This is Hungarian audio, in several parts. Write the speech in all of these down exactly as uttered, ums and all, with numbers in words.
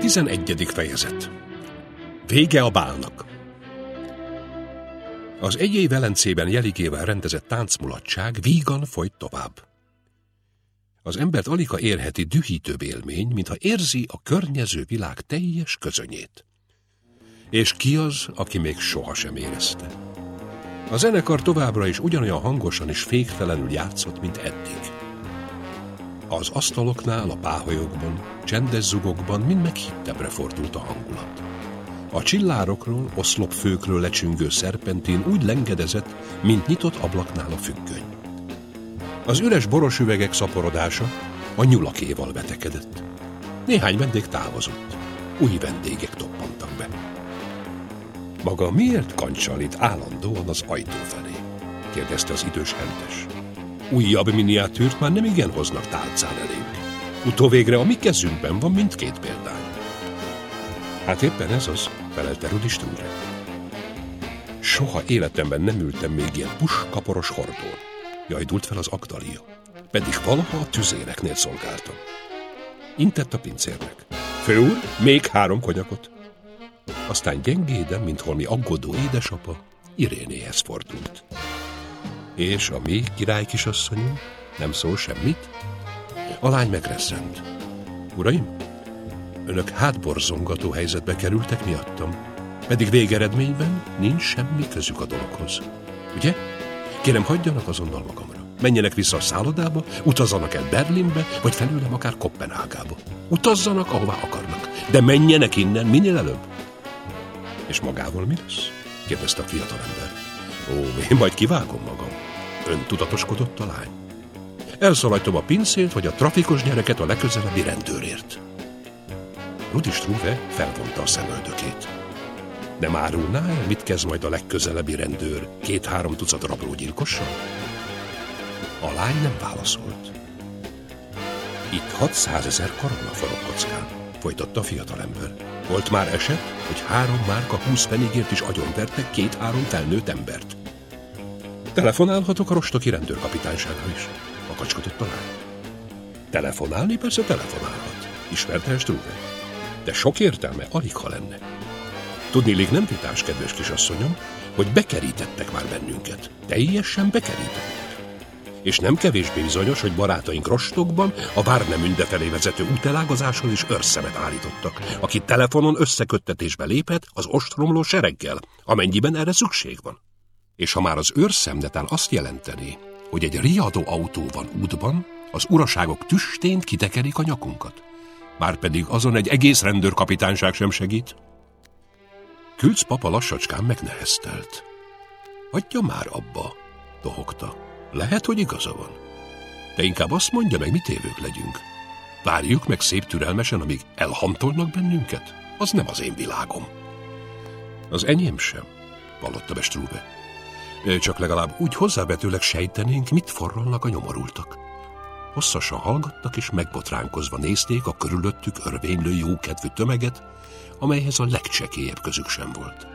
Tizenegyedik fejezet. Vége a bálnak. Az egyély Velencében jeligével rendezett táncmulatság vígan folyt tovább. Az embert aligha érheti dühítőbb élmény, mintha érzi a környező világ teljes közönyét. És ki az, aki még sohasem érezte? A zenekar továbbra is ugyanolyan hangosan és féktelenül játszott, mint eddig. Az asztaloknál, a páholyokban, csendes zugokban mind meghittebbre fordult a hangulat. A csillárokról, oszlopfőkről lecsüngő szerpentin úgy lengedezett, mint nyitott ablaknál a függöny. Az üres boros üvegek szaporodása a nyulakéval vetekedett. Néhány vendég távozott, új vendégek toppantak be. Maga miért kancsal itt állandóan az ajtó felé? Kérdezte az idős hentes. Újabb miniatűrt már nem igen hoznak tálcán elénk. Utóvégre a mi kezünkben van mindkét példány. Hát éppen ez az, felelte Rudi Strúre. Soha életemben nem ültem még ilyen puskaporos hordón. Jajdult fel az Agdalia. Pedig valaha a tüzéreknél szolgáltam. Intett a pincérnek. Főúr, még három konyakot. Aztán gyengéden, mint holmi aggódó édesapa, Irénéhez fordult. És a mi király kisasszonyunk nem szól semmit? A lány megrezzent. Uraim, önök hátborzongató helyzetbe kerültek miattam, pedig végeredményben nincs semmi közük a dologhoz. Ugye? Kérem, hagyjanak azonnal magamra. Menjenek vissza a szállodába, utazzanak el Berlinbe, vagy felülem akár Koppenhágába. Utazzanak, ahová akarnak, de menjenek innen minél előbb. És magával mi lesz? Kérdezte a fiatalember. Ó, én majd kivágom magam. Ön tudatoskodott a lány. Elszalajtom a pincét, vagy a trafikos gyereket a legközelebbi rendőrért. Rudi Strúve felvonta a szemöldökét. Nem árulná el, mit kezd majd a legközelebbi rendőr két-három tucat rablógyilkossal? A lány nem válaszolt. Itt hatszázezer korona forog kockán, folytatta a fiatalember. Volt már eset, hogy három márka húsz penigért is agyonvertek két-három felnőtt embert. Telefonálhatok a rostoki rendőrkapitányságra is, akacskodott a lány. Telefonálni persze telefonálhat, ismerte Strúve. De sok értelme alig ha lenne. Tudniillik nem vitás, kedves kisasszonyom, hogy bekerítettek már bennünket. Teljesen bekerítettek. És nem kevésbé bizonyos, hogy barátaink rostokban a Várnemünde felé vezető útelágazáson is őrszemet állítottak, aki telefonon összeköttetésbe lépett az ostromló sereggel, amennyiben erre szükség van. És ha már az őrszemnetán azt jelenteni, hogy egy riadó autó van útban, az uraságok tüstént kitekerik a nyakunkat. Márpedig azon egy egész rendőrkapitányság sem segít. Külc papa lassacskán megneheztelt. Hagyja már abba, tohogta. Lehet, hogy igaza van. De inkább azt mondja meg, mit évők legyünk. Várjuk meg szép türelmesen, amíg elhantolnak bennünket. Az nem az én világom. Az enyém sem, vallotta be Strúve. Csak legalább úgy hozzávetőleg sejtenénk, mit forralnak a nyomorultak. Hosszasan hallgattak, és megbotránkozva nézték a körülöttük örvénylő jókedvű tömeget, amelyhez a legcsekélyebb közük sem volt.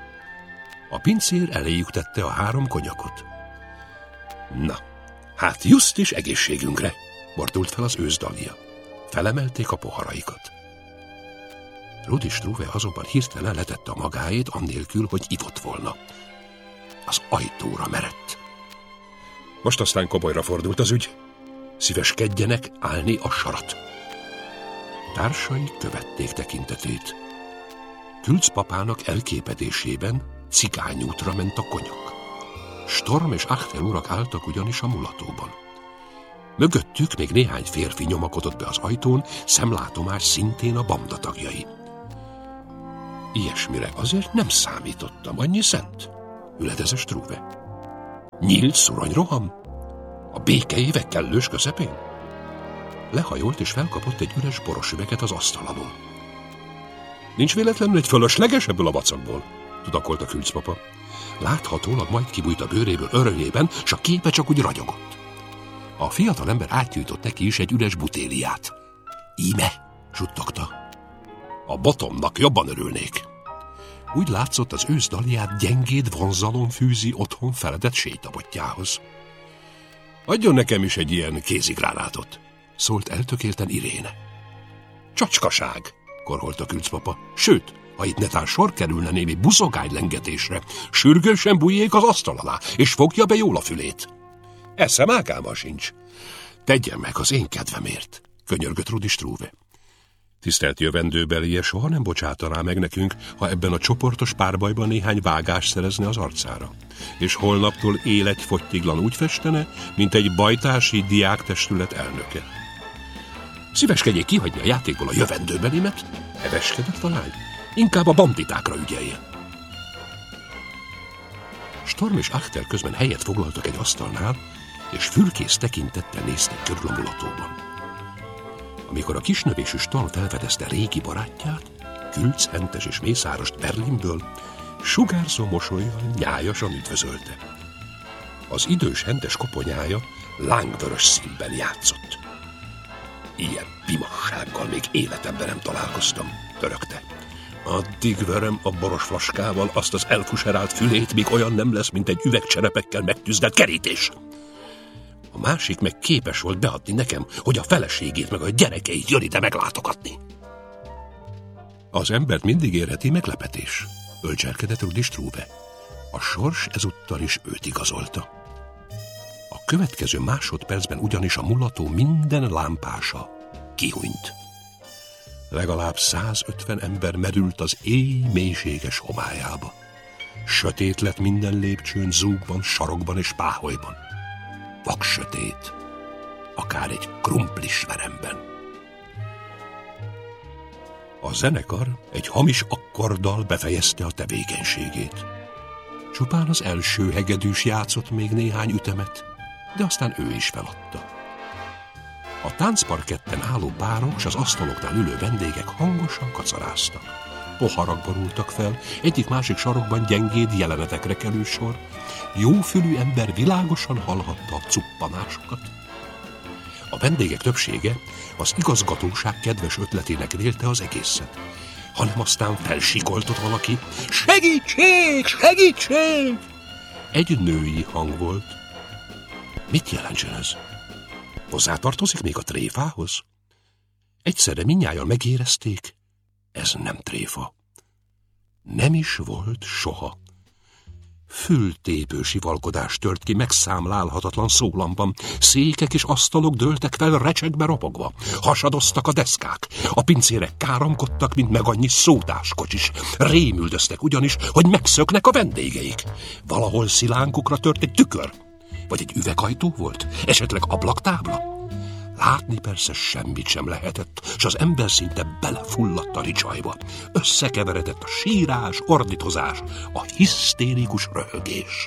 A pincér eléjük tette a három konyakot. Na, hát just is egészségünkre, mordult fel az őszdalia. Felemelték a poharaikat. Rudi Strúve azonban hirtelen letette a magáét, annélkül, hogy ivott volna. Az ajtóra merett. Most aztán komolyra fordult az ügy. Szíveskedjenek állni a sarat. Társai követték tekintetét. Külc papának elképedésében cigányútra ment a konyak. Storm és Achtel urak álltak ugyanis a mulatóban. Mögöttük még néhány férfi nyomakodott be az ajtón, szemlátomás szintén a banda tagjai. Ilyesmire azért nem számítottam, annyi szent, üledezett Strúve. Nyílt szuronyroham? A békeévek kellős közepén? Lehajolt és felkapott egy üres boros üveget az asztal alól. Nincs véletlenül egy fölösleges ebből a vacakból, tudakolt a külcpapa. Láthatólag majd kibújt a bőréből örömében, s a képe csak úgy ragyogott. A fiatalember átnyújtott neki is egy üres butéliát. Íme, suttogta. A botomnak jobban örülnék. Úgy látszott, az őszdaliát gyengéd vonzalom fűzi otthon feledett sétabotjához. Adjon nekem is egy ilyen kézigránátot, szólt eltökélten Iréne. Csacskaság, korholta Külcpapa. Sőt, ha itt netán sor kerülne némi buszogány lengetésre, sürgősen bújjék az asztal alá, és fogja be jól a fülét. Eszem ágáma sincs. Tegyen meg az én kedvemért, könyörgött Rudi Struve. Tisztelt jövendőbelie soha nem bocsátaná meg nekünk, ha ebben a csoportos párbajban néhány vágást szerezne az arcára, és holnaptól életfogytiglan úgy festene, mint egy bajtási diáktestület elnöke. Szíveskedjék kihagyni a játékból a jövendőbelimet, eveskedett a lány. Inkább a banditákra ügyelje. Storm és Achter közben helyet foglaltak egy asztalnál, és fülkész tekintettel néztek körül a mulatóban. Amikor a kisnövésű Storm felfedezte régi barátját, Külc, Hentes és Mészárost Berlinből, sugárzó mosollyal nyájasan üdvözölte. Az idős Hentes koponyája lángvörös színben játszott. Ilyen pimassággal még életemben nem találkoztam, törökte. Addig verem a boros flaskával azt az elfuserált fülét, míg olyan nem lesz, mint egy üvegcserepekkel megtűzdelt kerítés. A másik meg képes volt beadni nekem, hogy a feleségét meg a gyerekeit jön ide meglátogatni. Az embert mindig érheti meglepetés, bölcselkedett Rudi Struve. A sors ezúttal is őt igazolta. A következő másodpercben ugyanis a mulató minden lámpása kihunyt. Legalább százötven ember merült az éj mélységes homályába. Sötét lett minden lépcsőn, zúgban, sarokban és páholyban. Vaksötét, akár egy krumplis veremben. A zenekar egy hamis akkorddal befejezte a tevékenységét. Csupán az első hegedűs játszott még néhány ütemet, de aztán ő is feladta. A táncparketten álló párok és az asztaloknál ülő vendégek hangosan kacaráztak. Poharak borultak fel, egyik-másik sarokban gyengéd jelenetekre kerül sor. Jófülű ember világosan hallhatta a cuppanásokat. A vendégek többsége az igazgatóság kedves ötletének vélte az egészet, hanem aztán felsikoltott valaki. Segítség! Segítség! Egy női hang volt. Mit jelentsen ez? Hozzátartozik még a tréfához? Egyszerre mindnyájan megérezték, ez nem tréfa. Nem is volt soha. Fültépő sivalkodás tört ki megszámlálhatatlan szólamban. Székek és asztalok dőltek fel recsegbe ropogva. Hasadoztak a deszkák. A pincérek káromkodtak, mint meg annyi szótáskocsis. Rémüldöztek ugyanis, hogy megszöknek a vendégeik. Valahol szilánkukra tört egy tükör. Vagy egy üvegajtó volt? Esetleg ablaktábla? Látni persze semmit sem lehetett, s az ember szinte belefulladt a ricsajba. Összekeveredett a sírás, ordítozás, a hisztérikus röhögés.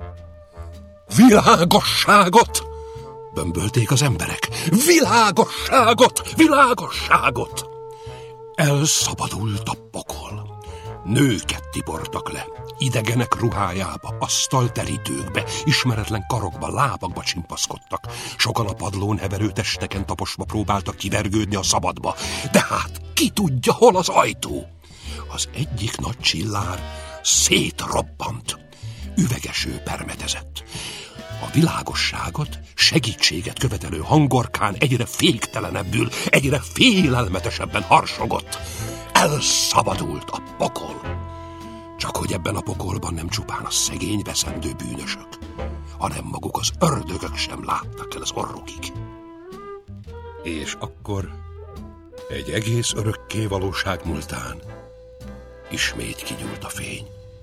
Világosságot! Bömbölték az emberek. Világosságot! Világosságot! Elszabadult a pokol. Nőket tiportak le, idegenek ruhájába, asztalterítőkbe, ismeretlen karokba, lábakba csimpaszkodtak. Sokan a padlón heverő testeken taposva próbáltak kivergődni a szabadba. De hát ki tudja, hol az ajtó? Az egyik nagy csillár szétrobbant. Üvegeső permetezett. A világosságot, segítséget követelő hangorkán egyre féktelenebbül, egyre félelmetesebben harsogott. Elszabadult a pokol. Csak hogy ebben a pokolban nem csupán a szegény veszendő bűnösök, hanem maguk az ördögök sem láttak el az orrukig. És akkor egy egész örökké valóság múltán ismét kigyúlt a fény.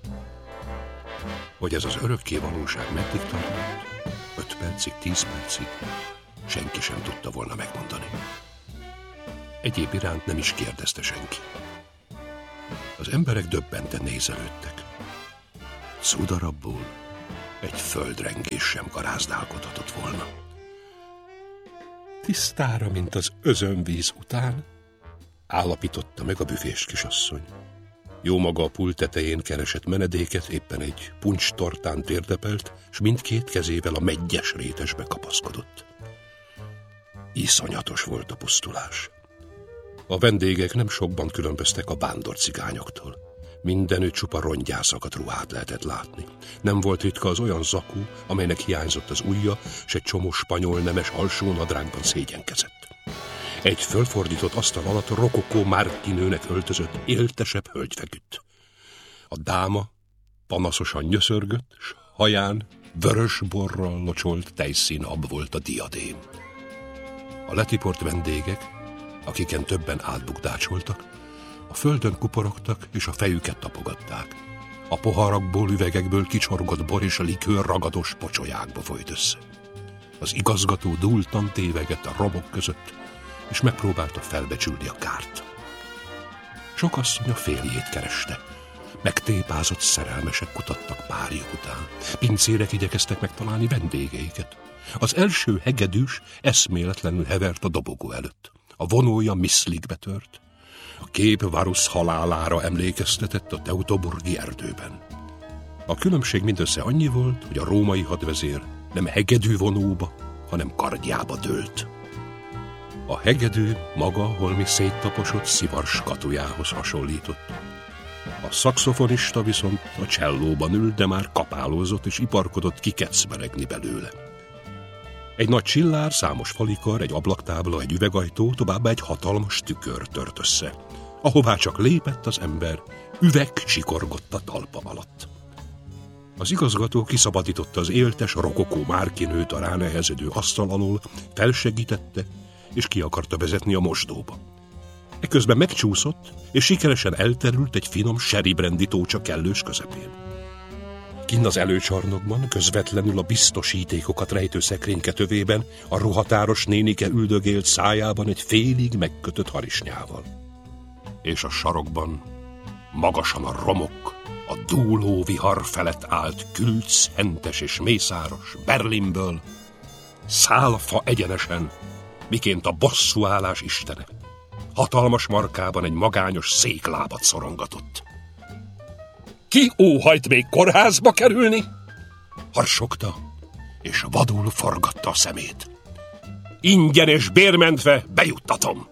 Hogy ez az örökké valóság meddig tartott, öt percig, tíz percig, senki sem tudta volna megmondani. Egyéb iránt nem is kérdezte senki. Az emberek döbbenten nézelődtek. Cudarabbul egy földrengés sem garázdálkodhatott volna. Tisztára, mint az özönvíz után, állapította meg a büfés kisasszony. Jó maga a pult tetején keresett menedéket, éppen egy puncstortán térdepelt, s mindkét kezével a meggyes rétesbe kapaszkodott. Iszonyatos volt a pusztulás. A vendégek nem sokban különböztek a vándor cigányoktól. Mindenütt csupa rongyászakat ruhát lehetett látni. Nem volt ritka az olyan zakó, amelynek hiányzott az ujja, s egy csomó spanyol nemes alsó nadrágban szégyenkezett. Egy fölfordított asztal alatt rokokó márkinőnek öltözött éltesebb hölgy feküdt. A dáma panaszosan nyöszörgött, s haján vörös borral locsolt tejszínab volt a diadém. A letiport vendégek, akiken többen átbukdácsoltak, a földön kuporogtak és a fejüket tapogatták. A poharakból, üvegekből kicsorgott bor és a likőr ragados pocsolyákba folyt össze. Az igazgató dúltan tévegett a romok között, és megpróbálta felbecsülni a kárt. Sok asszony a férjét kereste. Megtépázott szerelmesek kutattak párjuk után. Pincérek igyekeztek megtalálni vendégeiket. Az első hegedűs eszméletlenül hevert a dobogó előtt. A vonója miszlikbe tört. A kép Varus halálára emlékeztetett a teutoburgi erdőben. A különbség mindössze annyi volt, hogy a római hadvezér nem hegedű vonóba, hanem kardjába dőlt. A hegedű maga holmi széttaposott szivars katujához hasonlított. A szaxofonista viszont a csellóban ült, de már kapálózott és iparkodott kikecmeregni belőle. Egy nagy csillár, számos falikar, egy ablaktábla, egy üvegajtó, továbbá egy hatalmas tükör tört össze. Ahová csak lépett az ember, üveg csikorgott a talpa alatt. Az igazgató kiszabadította az éltes, rokokó márkinőt a ránehezedő asztal alól, felsegítette, és ki akarta vezetni a mosdóba. Eközben megcsúszott, és sikeresen elterült egy finom sherry brandy tócsa kellős közepén. Kinn az előcsarnokban, közvetlenül a biztosítékokat rejtő szekrényke tövében a ruhatáros nénike üldögélt szájában egy félig megkötött harisnyával. És a sarokban, magasan a romok, a dúló vihar felett állt Külc, hentes és mészáros, Berlinből, szálfa egyenesen, miként a bosszúállás istene. Hatalmas markában egy magányos széklábat szorongatott. Ki óhajt még kórházba kerülni? Harsogta, és vadul forgatta a szemét. Ingyen és bérmentve bejuttatom.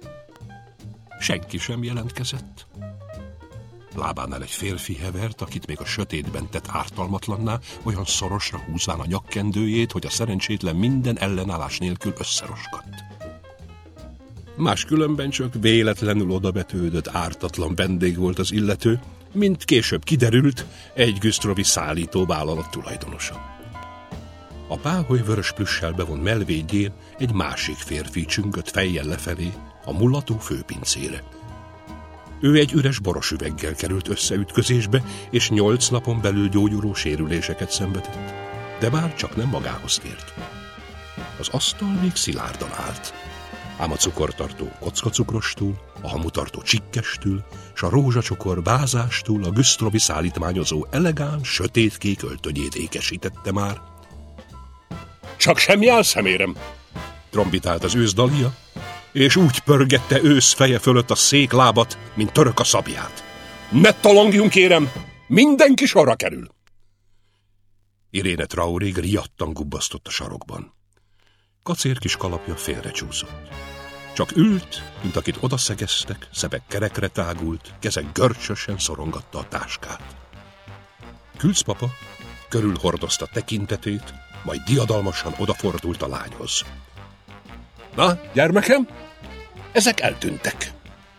Senki sem jelentkezett. Lábánál egy férfi hevert, akit még a sötétben tett ártalmatlanná, olyan szorosra húzván a nyakkendőjét, hogy a szerencsétlen minden ellenállás nélkül összeroskadt. Máskülönben csak véletlenül odabetődött ártatlan vendég volt az illető, mint később kiderült, egy güsztrovi szállító vállalat tulajdonosa. A páholy vörös plüssel bevont melvédjén egy másik férfi csüngött fejjel lefelé, a mulató főpincére. Ő egy üres boros üveggel került összeütközésbe, és nyolc napon belül gyógyuló sérüléseket szenvedett, de már csak nem magához tért. Az asztal még szilárdan állt, ám a cukortartó kockacukrostól, a hamutartó csikkestől, s a rózsacsokor vázástól a güsztrovi szállítmányozó elegán, sötétkék öltönyét ékesítette már. Csak semmi áll szemérem, trombitált az ősz Dalia, és úgy pörgette ősz feje fölött a széklábat, mint török a szabját. Ne talangjunk, kérem, mindenki sorra kerül! Iréne Traurig riadtan gubbasztott a sarokban. Kacér kis kalapja félrecsúszott. Csak ült, mint akit odaszegeztek, szebek kerekre tágult, keze görcsösen szorongatta a táskát. Külc papa körülhordozta tekintetét, majd diadalmasan odafordult a lányhoz. Na, gyermekem, ezek eltűntek.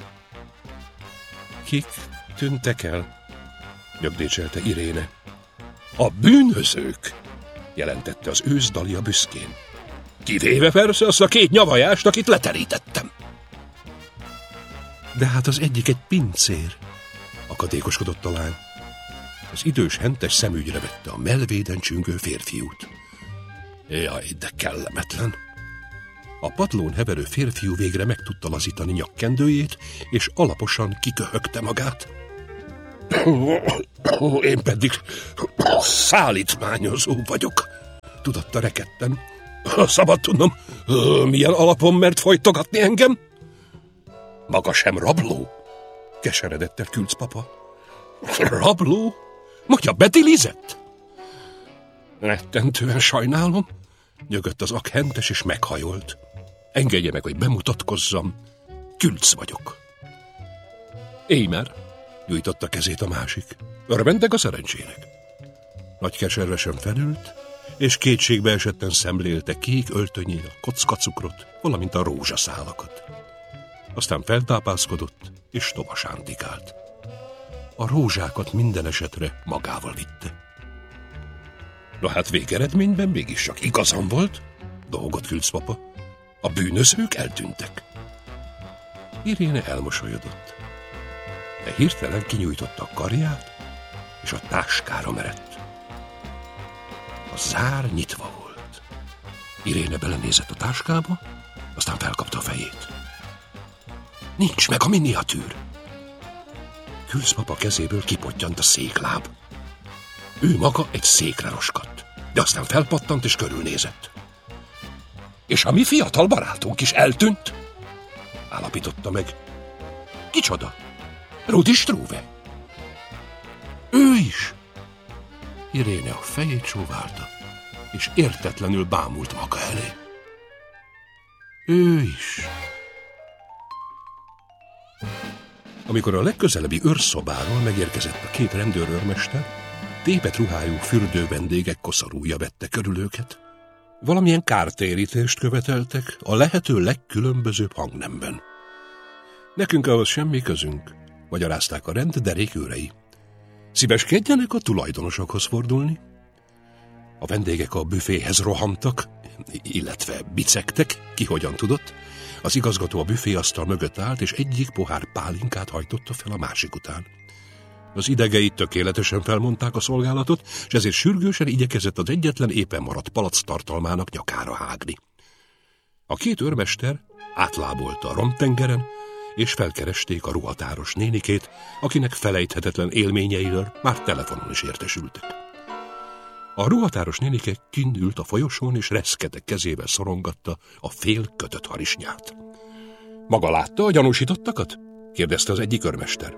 Kik tűntek el? Nyögdécselte Iréne. A bűnözők, jelentette az ősz Dalia büszkén. Kivéve persze azt a két nyavajást, akit leterítettem. De hát az egyik egy pincér, akadékoskodott a lány. Az idős hentes szemügyre vette a melvéden csüngő férfiút. Jaj, de kellemetlen. A padlón heverő férfiú végre meg tudta lazítani nyakkendőjét, és alaposan kiköhögte magát. Én pedig szállítmányozó vagyok, tudatta rekedten. Szabad tudnom, milyen alapon mert folytogatni engem? Maga sem rabló? Keseredett el Külc papa. Rabló? Mondja, betilizett? Rettentően sajnálom, nyögött az akhentes, és meghajolt. Engedje meg, hogy bemutatkozzam. Külc vagyok. Émer, nyújtotta kezét a másik. Örvendek a szerencsének. Nagy keservesen felült, és kétségbe esetten szemlélte kék öltönyén a kockacukrot, valamint a rózsaszálakat. Aztán feltápászkodott, és tova sántikált. A rózsákat minden esetre magával vitte. Na hát végeredményben mégis csak igazam volt, dolgot Külcpapa. A bűnözők eltűntek. Iréne elmosolyodott, de hirtelen kinyújtotta a karját, és a táskára merett. A zár nyitva volt. Iréne belenézett a táskába, aztán felkapta a fejét. Nincs meg a miniatűr. Külcpapa kezéből kipottyant a székláb. Ő maga egy székre roskadt, de aztán felpattant és körülnézett. És a mi fiatal barátunk is eltűnt? Állapította meg. Kicsoda? Rudi Struve. Ő is. Iréne a fejét csóválta, és értetlenül bámult maga elé. Ő is. Amikor a legközelebbi őrszobáról megérkezett a két rendőrőrmester, tépet ruhájú fürdő vendégek koszorúja vette körül őket. Valamilyen kártérítést követeltek a lehető legkülönbözőbb hangnemben. Nekünk ahhoz semmi közünk, magyarázták a rend derék őrei. Szíveskedjenek a tulajdonosokhoz fordulni. A vendégek a büféhez rohantak, illetve bicegtek, ki hogyan tudott. Az igazgató a büféasztal mögött állt, és egyik pohár pálinkát hajtotta fel a másik után. Az idegei tökéletesen felmondták a szolgálatot, és ezért sürgősen igyekezett az egyetlen éppen maradt palack tartalmának nyakára hágni. A két őrmester átlábolta a romtengeren, és felkeresték a ruhatáros nénikét, akinek felejthetetlen élményeiről már telefonon is értesültek. A ruhatáros nénike kinn ült a folyosón, és reszketek kezével szorongatta a fél kötött harisnyát. Maga látta a gyanúsítottakat? Kérdezte az egyik őrmester.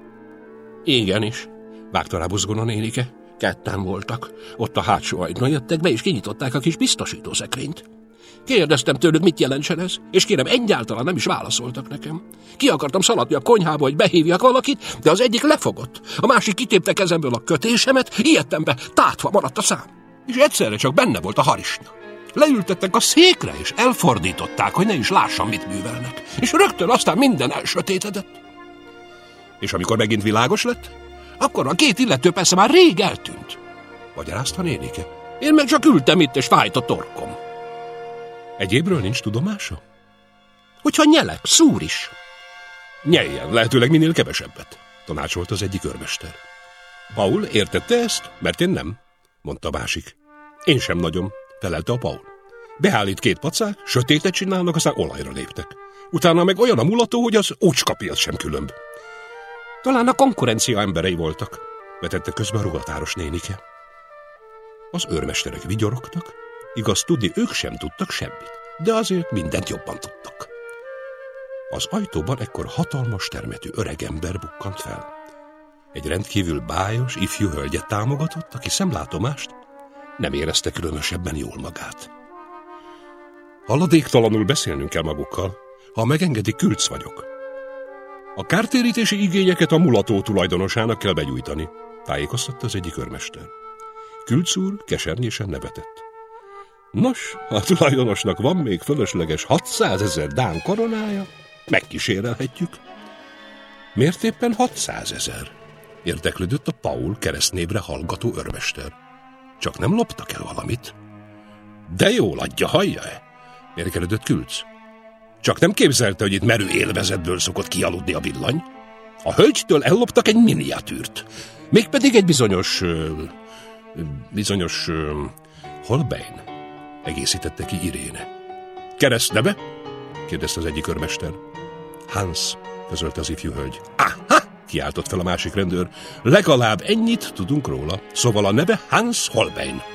Igenis, vágta rá buzgón a nénike. Ketten voltak. Ott a hátsó ajtón jöttek be, és kinyitották a kis biztosítószekrényt. Kérdeztem tőlük, mit jelentsen ez, és kérem, egyáltalán nem is válaszoltak nekem. Ki akartam szaladni a konyhába, hogy behívjak valakit, de az egyik lefogott. A másik kitépte kezemből a kötésemet, ijedtembe tátva maradt a szám. És egyszerre csak benne volt a harisnya. Leültettek a székre, és elfordították, hogy ne is lássam, mit művelnek. És rögtön aztán minden elsötétedett. És amikor megint világos lett, akkor a két illető persze már rég eltűnt. Magyarázta nénike. Én meg csak ültem itt, és fájt a torkom. Egyébről nincs tudomása? Hogyha nyelek, szúr is. Nyeljen, lehetőleg minél kevesebbet, tanácsolt az egyik őrmester. Paul értette ezt, mert én nem, mondta a másik. Én sem nagyon, felelte a Paul. Beállít két pacák, sötétet csinálnak, aztán olajra léptek. Utána meg olyan a mulató, hogy az ócskapiac sem különb. Talán a konkurencia emberei voltak, vetette közben a ruhatáros nénike. Az őrmesterek vigyorogtak, igaz tudni, ők sem tudtak semmit, de azért mindent jobban tudtak. Az ajtóban ekkor hatalmas termetű öregember bukkant fel. Egy rendkívül bájos, ifjú hölgyet támogatott, aki szemlátomást nem érezte különösebben jól magát. Haladéktalanul beszélnünk kell magukkal, ha megengedik, Külc vagyok. A kártérítési igényeket a mulató tulajdonosának kell begyújtani, tájékoztatta az egyik őrmester. Külc úr kesernyésen nevetett. Nos, a tulajdonosnak van még fölösleges hatszázezer dán koronája, megkísérelhetjük. Miért éppen hatszázezer? Érdeklődött a Paul keresztnévre hallgató őrmester. Csak nem loptak el valamit? De jól adja, hallja-e? Érkelődött Külc. Csak nem képzelte, hogy itt merő élvezetből szokott kialudni a villany? A hölgytől elloptak egy miniatűrt. Mégpedig egy bizonyos... bizonyos... Holbein, egészítette ki Iréne. Keresztneve? Kérdezte az egyik őrmester. Hans, közölte az ifjú hölgy. Aha! Kiáltott fel a másik rendőr. Legalább ennyit tudunk róla. Szóval a neve Hans Holbein.